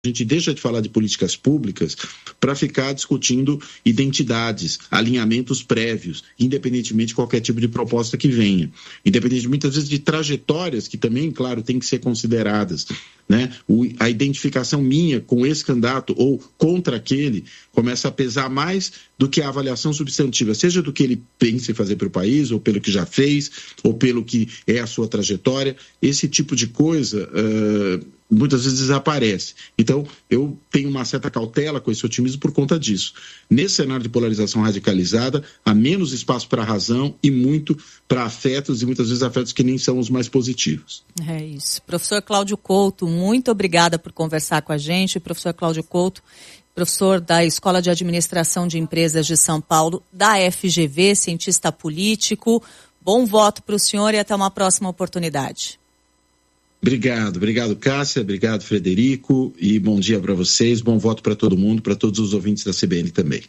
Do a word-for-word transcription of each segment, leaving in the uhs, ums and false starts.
A gente deixa de falar de políticas públicas para ficar discutindo identidades, alinhamentos prévios, independentemente de qualquer tipo de proposta que venha. Independente, muitas vezes, de trajetórias que também, claro, têm que ser consideradas. Né? O, a identificação minha com esse candidato ou contra aquele começa a pesar mais do que a avaliação substantiva, seja do que ele pensa em fazer para o país, ou pelo que já fez, ou pelo que é a sua trajetória. Esse tipo de coisa uh, muitas vezes desaparece. Então, eu tenho uma certa cautela com esse otimismo por conta disso. Nesse cenário de polarização radicalizada, há menos espaço para a razão e muito para afetos, e muitas vezes afetos que nem são os mais positivos. É isso. Professor Cláudio Couto, muito obrigada por conversar com a gente. Professor Cláudio Couto, professor da Escola de Administração de Empresas de São Paulo, da F G V, cientista político. Bom voto para o senhor e até uma próxima oportunidade. Obrigado, obrigado Cássia, obrigado Frederico e bom dia para vocês, bom voto para todo mundo, para todos os ouvintes da C B N também.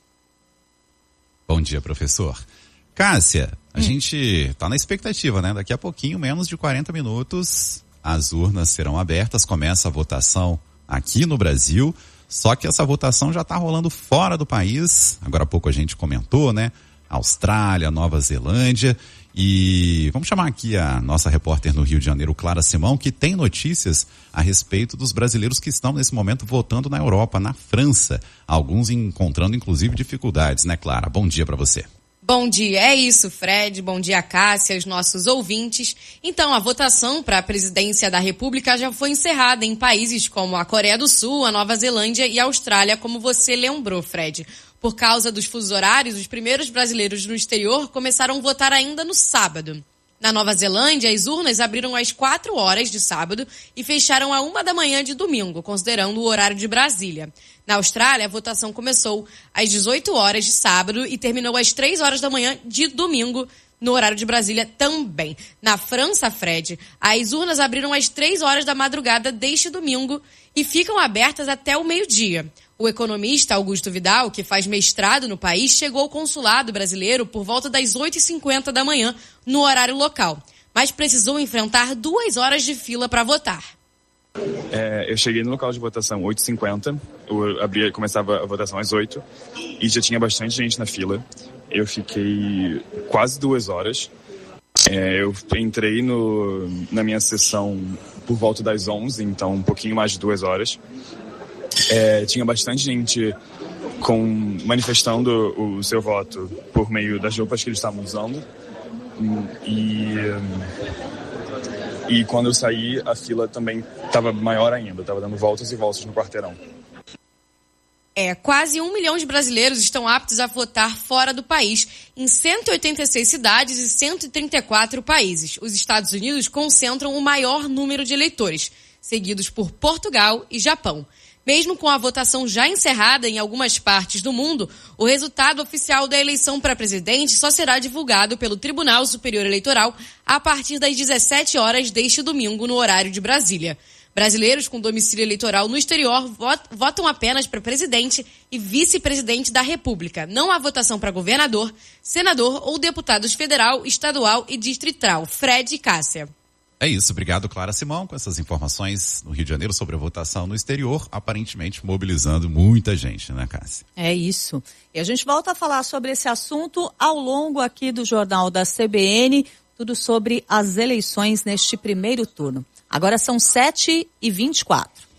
Bom dia, professor. Cássia, a hum. gente está na expectativa, né? Daqui a pouquinho, menos de quarenta minutos, as urnas serão abertas, começa a votação aqui no Brasil, só que essa votação já está rolando fora do país, agora há pouco a gente comentou, né? Austrália, Nova Zelândia. E vamos chamar aqui a nossa repórter no Rio de Janeiro, Clara Simão, que tem notícias a respeito dos brasileiros que estão nesse momento votando na Europa, na França. Alguns encontrando inclusive dificuldades, né, Clara? Bom dia para você. Bom dia, é isso, Fred. Bom dia, Cássia, os nossos ouvintes. Então, a votação para a presidência da República já foi encerrada em países como a Coreia do Sul, a Nova Zelândia e a Austrália, como você lembrou, Fred. Por causa dos fusos horários, os primeiros brasileiros no exterior começaram a votar ainda no sábado. Na Nova Zelândia, as urnas abriram às quatro horas de sábado e fecharam à uma da manhã de domingo, considerando o horário de Brasília. Na Austrália, a votação começou às dezoito horas de sábado e terminou às três horas da manhã de domingo, no horário de Brasília também. Na França, Fred, as urnas abriram às três horas da madrugada deste domingo e ficam abertas até o meio-dia. O economista Augusto Vidal, que faz mestrado no país, chegou ao consulado brasileiro por volta das oito e cinquenta da manhã, no horário local, mas precisou enfrentar duas horas de fila para votar. É, eu cheguei no local de votação oito e cinquenta, eu abria, começava a votação às oito e já tinha bastante gente na fila. Eu fiquei quase duas horas. É, eu entrei no, na minha sessão por volta das onze, então um pouquinho mais de duas horas. É, tinha bastante gente com, manifestando o seu voto por meio das roupas que eles estavam usando. E, e quando eu saí, a fila também estava maior ainda, estava dando voltas e voltas no quarteirão. É, quase um milhão de brasileiros estão aptos a votar fora do país, em cento e oitenta e seis cidades e cento e trinta e quatro países. Os Estados Unidos concentram o maior número de eleitores, seguidos por Portugal e Japão. Mesmo com a votação já encerrada em algumas partes do mundo, o resultado oficial da eleição para presidente só será divulgado pelo Tribunal Superior Eleitoral a partir das dezessete horas deste domingo, no horário de Brasília. Brasileiros com domicílio eleitoral no exterior votam apenas para presidente e vice-presidente da República. Não há votação para governador, senador ou deputados federal, estadual e distrital. Fred e Cássia. É isso, obrigado Clara Simão com essas informações no Rio de Janeiro sobre a votação no exterior, aparentemente mobilizando muita gente, né, Cássia? É isso. E a gente volta a falar sobre esse assunto ao longo aqui do Jornal da C B N, tudo sobre as eleições neste primeiro turno. Agora são sete e vinte e quatro.